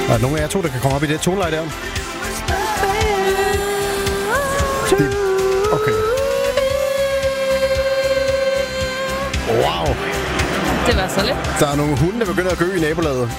Der er nogle af jer to, der kan komme op i det toneleje der. Okay. Wow. Det var så lidt. Der er nogle hunde, der begynder at gø i nabolaget.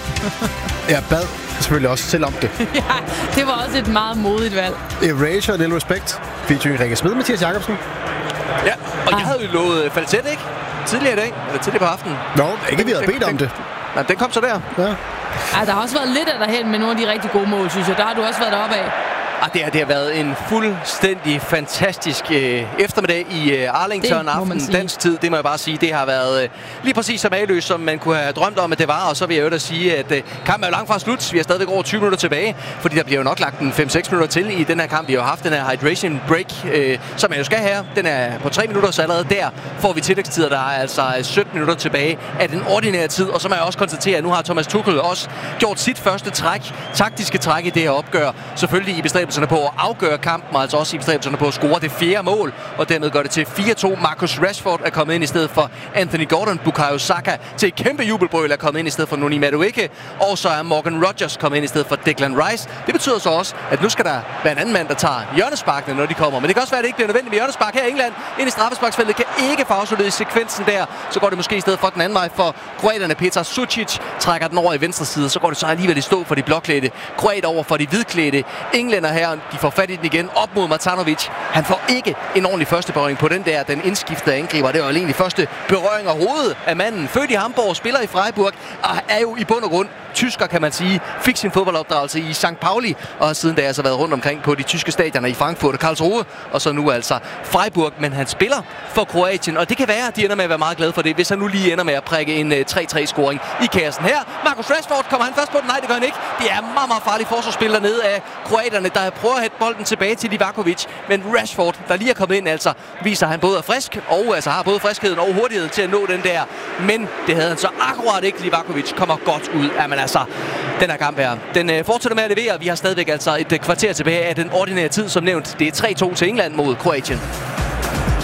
Jeg bad selvfølgelig også selv om det. Ja, det var også et meget modigt valg. Erasure, Little Respect, featuring Rikke Smed, Mathias Jacobsen. Ja, og jeg havde jo lovet falset, ikke? Tidligere i dag, eller tidligere på aftenen. Nå, ikke vi havde bedt om det. Nej, den kom så der. Ja. Ej, der har også været lidt af derhen med nogle af de rigtig gode mål, synes jeg. Der har du også været deroppe af. Det har været en fuldstændig fantastisk eftermiddag i Arlington aften dansk tid. Det må jeg bare sige. Det har været lige præcis så mageløst, som man kunne have drømt om, at det var. Og så vil jeg jo da sige, at kampen er jo langt fra slut. Vi har stadigvæk over 20 minutter tilbage, fordi der bliver jo nok lagt en 5-6 minutter til i den her kamp. Vi har jo haft den her hydration break, som man jo skal have. Den er på 3 minutter, så allerede der får vi tillægstider. Der er altså 17 minutter tilbage af den ordinære tid. Og så må jeg også konstatere, at nu har Thomas Tuchel også gjort sit første træk, taktiske træk i det her opgør. Selvfølgelig i bestræbelserne på at afgøre kampen, og altså også i bestræbelserne på at score det 4. mål, og dermed gør det til 4-2. Marcus Rashford er kommet ind i stedet for Anthony Gordon. Bukayo Saka til et kæmpe jubelbrøl er kommet ind i stedet for Noni Madueke, og så er Morgan Rogers kommet ind i stedet for Declan Rice. Det betyder så også, at nu skal der være en anden mand, der tager hjørnesparkene, når de kommer. Men det kan også være, at det ikke bliver nødvendigt med hjørnespark her i England. Ind i straffesparksfeltet kan ikke få afsluttet i sekvensen der. Så går det måske i stedet for den anden vej for kroaterne. Petar Sucic trækker den over i venstre side, så går det så alligevel i stå for de blåklædte. Kroat over for de hvidklædte englænder her. De får fat i den igen op mod Matanovic. Han får ikke en ordentlig første berøring på den der, den indskiftede angriber. Det var jo egentlig første berøring af hovedet af manden. Født i Hamburg, spiller i Freiburg og er jo i bund og grund tysker, kan man sige. Fik sin fodboldopdragelse i St. Pauli, og har siden da altså været rundt omkring på de tyske stadioner i Frankfurt og Karlsruhe, og så nu altså Freiburg. Men han spiller for Kroatien, og det kan være, at de ender med at være meget glade for det, hvis han nu lige ender med at prikke en 3-3-scoring i kassen her. Marcus Rashford, kommer han først på den? Nej, det gør han ikke. Det er meget, meget farlige forsvarsspil dernede af kroaterne, der prøver at hætte bolden tilbage til Livakovic. Men Rashford, der lige er kommet ind, altså viser, at han både er frisk, og altså har både friskheden og hurtigheden til at nå den der. Men det havde han så akkurat ikke. Livakovic kommer godt ud. Jamen altså, den her kamp her, den fortsætter med at levere. Vi har stadigvæk altså et kvarter tilbage af den ordinære tid, som nævnt. Det er 3-2 til England mod Kroatien.